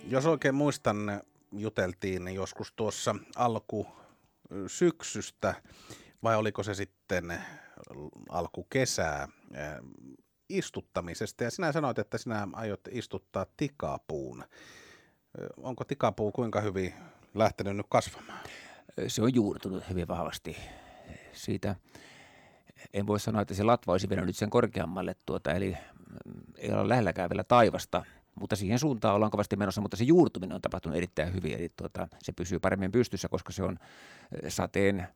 Jos oikein muistan, juteltiin joskus tuossa alkusyksystä, vai oliko se sitten alkukesää, istuttamisesta. Ja sinä sanoit, että sinä aiot istuttaa tikapuun. Onko tikapuu kuinka hyvin lähtenyt nyt kasvamaan? Se on juurtunut hyvin vahvasti. Siitä en voi sanoa, että se latva olisi venyt sen korkeammalle, eli ei olla lähelläkään vielä taivasta, mutta siihen suuntaan ollaan kovasti menossa, mutta se juurtuminen on tapahtunut erittäin hyvin, eli se pysyy paremmin pystyssä, koska se on sateen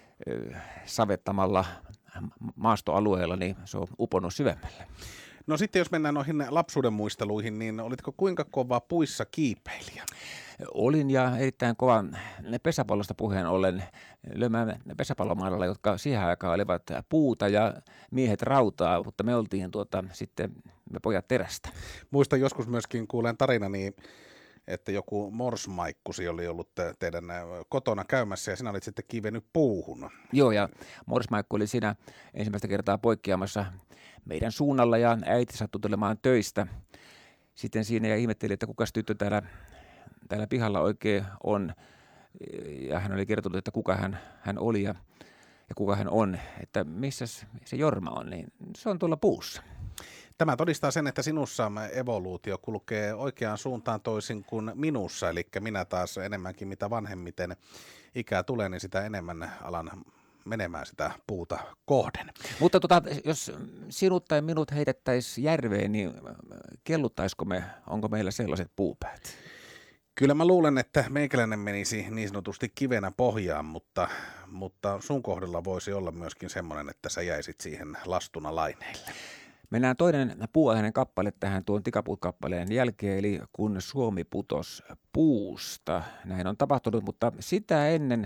savettamalla maastoalueella, niin se on uponnut syvemmälle. No sitten jos mennään noihin lapsuuden muisteluihin, niin olitko kuinka kova puissa kiipeilijä? Olin ja erittäin kova pesäpallosta puheen ollen lyömään pesäpallomailalla, jotka siihen aikaan olivat puuta ja miehet rautaa, mutta me oltiin sitten me pojat terästä. Muistan joskus myöskin kuulen tarinani, että joku morsmaikkusi oli ollut teidän kotona käymässä ja sinä olit sitten kiivennyt puuhun. Joo, ja morsmaikku oli siinä ensimmäistä kertaa poikkeamassa meidän suunnalla ja äiti sattui tulemaan töistä. Sitten siinä ja ihmetteli, että kukas tyttö täällä pihalla oikein on. Ja hän oli kertonut, että kuka hän oli ja kuka hän on, että missä se Jorma on, niin se on tuolla puussa. Tämä todistaa sen, että sinussa evoluutio kulkee oikeaan suuntaan toisin kuin minussa, eli minä taas enemmänkin mitä vanhemmiten ikää tulee, niin sitä enemmän alan menemään sitä puuta kohden. Mutta jos sinut tai minut heitettäisiin järveen, niin kelluttaisiko onko meillä sellaiset puupäät? Kyllä mä luulen, että meikäläinen menisi niin sanotusti kivenä pohjaan, mutta sun kohdalla voisi olla myöskin semmoinen, että sä jäisit siihen lastuna laineille. Mennään toinen puuaiheinen kappale tähän tuon tikapuut-kappaleen jälkeen, eli kun Suomi putos puusta. Näin on tapahtunut, mutta sitä ennen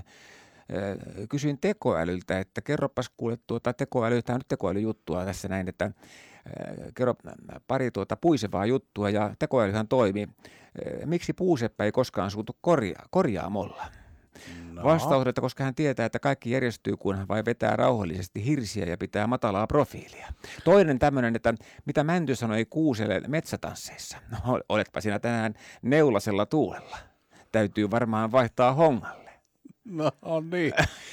kysyin tekoälyltä, että kerropas kuule tekoäly, tämä on nyt tekoälyjuttua tässä näin, että kerro pari puisevaa juttua ja tekoälyhän toimi. Miksi puuseppä ei koskaan suutu korjaamolla? No. Vastaus, että koska hän tietää, että kaikki järjestyy, kun hän vain vetää rauhallisesti hirsiä ja pitää matalaa profiilia. Toinen tämmöinen, että mitä Mänty sanoi kuuselle metsätansseissa. No, oletpa siinä tänään neulasella tuulella. Täytyy varmaan vaihtaa hongalle. No niin,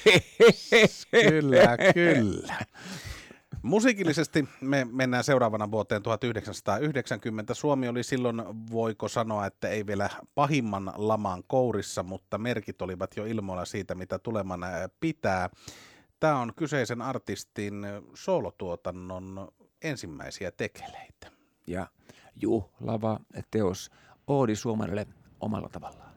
kyllä. Musiikillisesti me mennään seuraavana vuoteen 1990. Suomi oli silloin, voiko sanoa, että ei vielä pahimman laman kourissa, mutta merkit olivat jo ilmoilla siitä, mitä tuleman pitää. Tämä on kyseisen artistin soolotuotannon ensimmäisiä tekeleitä. Ja juhlava teos Oodi Suomelle omalla tavallaan.